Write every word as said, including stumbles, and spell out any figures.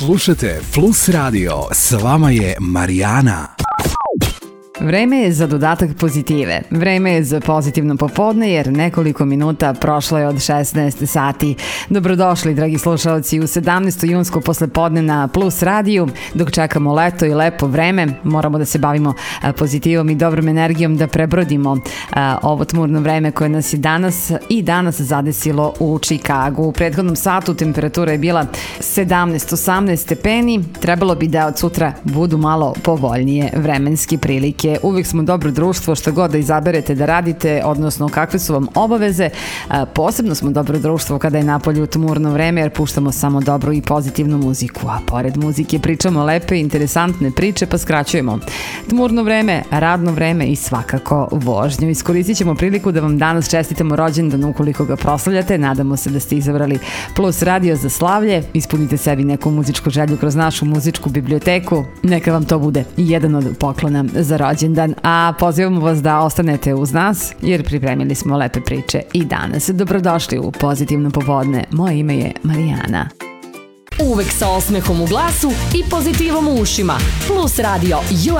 Slušajte Plus Radio, s vama je Marijana. Vreme je za dodatak pozitive. Vreme je za pozitivno popodne jer nekoliko minuta prošlo je od šesnaest sati. Dobrodošli, dragi slušalci, u sedamnaesto junsko poslepodne na Plus radiju. Dok čekamo leto i lepo vreme, moramo da se bavimo pozitivom i dobrom energijom da prebrodimo ovo tmurno vreme koje nas je danas i danas zadesilo u Čikagu. U prethodnom satu temperatura je bila sedamnaest osamnaest stepeni. Trebalo bi da od sutra budu malo povoljnije vremenske prilike. Uvijek smo dobro društvo, što god da izaberete da radite, odnosno kakve su vam obaveze. Posebno smo dobro društvo kada je napolju tmurno vreme, jer puštamo samo dobru i pozitivnu muziku, a pored muzike pričamo lepe, interesantne priče, pa skraćujemo tmurno vreme, radno vreme i svakako vožnju. Iskoristit ćemo priliku da vam danas čestitamo rođendan ukoliko ga proslavljate. Nadamo se da ste izabrali Plus radio za slavlje. Ispunite sebi neku muzičku želju kroz našu muzičku biblioteku. Neka vam to bude jedan od poklona za rođendan. A pozivamo vas da ostanete uz nas jer pripremili smo lepe priče i danas. Dobrodošli u Pozitivno popodne. Moje ime je Marijana. Uvek sa osmehom u glasu i pozitivom u ušima. Plus radio U